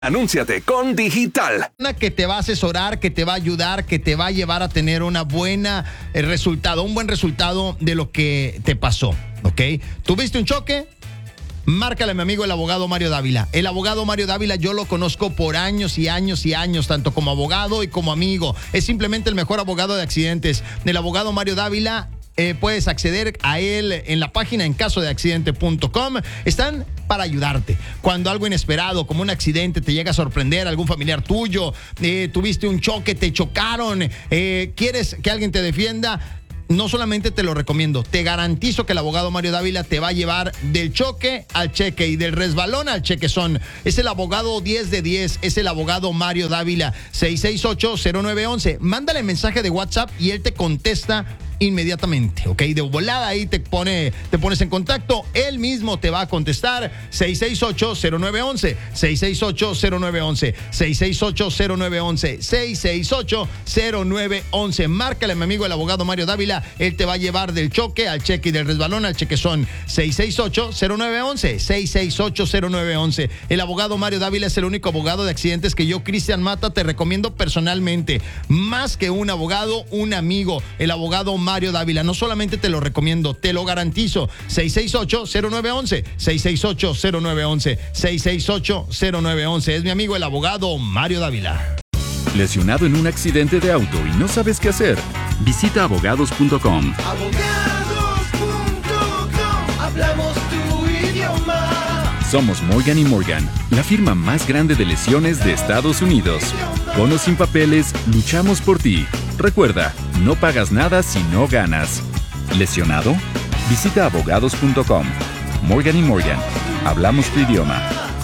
Anúnciate con Digital. Una que te va a asesorar, que te va a ayudar, que te va a llevar a tener un buen resultado de lo que te pasó, ¿ok? ¿Tuviste un choque? Márcale a mi amigo el abogado Mario Dávila. El abogado Mario Dávila yo lo conozco por años y años y años, tanto como abogado y como amigo. Es simplemente el mejor abogado de accidentes. El abogado Mario Dávila, puedes acceder a él en la página encasodeaccidente.com. Están para ayudarte. Cuando algo inesperado, como un accidente, te llega a sorprender, algún familiar tuyo, tuviste un choque, te chocaron, quieres que alguien te defienda, no solamente te lo recomiendo, te garantizo que el abogado Mario Dávila te va a llevar del choque al cheque y del resbalón al chequezón. Es el abogado 10 de 10, es el abogado Mario Dávila, 668-0911. Mándale mensaje de WhatsApp y él te contesta inmediatamente, ¿ok? De volada ahí te pones en contacto, él mismo te va a contestar. 668-0911, 668-0911, 668-0911, 668-0911. Márcale a mi amigo el abogado Mario Dávila, él te va a llevar del choque al cheque y del resbalón al chequezón. 668-0911, 668-0911. El abogado Mario Dávila es el único abogado de accidentes que yo, Cristian Mata, te recomiendo personalmente. Más que un abogado, un amigo. El abogado Mario Dávila, no solamente te lo recomiendo, te lo garantizo. 668-0911, 668-0911, 668-0911. Es mi amigo el abogado Mario Dávila. ¿Lesionado en un accidente de auto y no sabes qué hacer? Visita abogados.com. Abogados.com, hablamos tu idioma. Somos Morgan & Morgan, la firma más grande de lesiones de Estados Unidos. Con o sin papeles, luchamos por ti. Recuerda, no pagas nada si no ganas. ¿Lesionado? Visita abogados.com. Morgan & Morgan, hablamos tu idioma.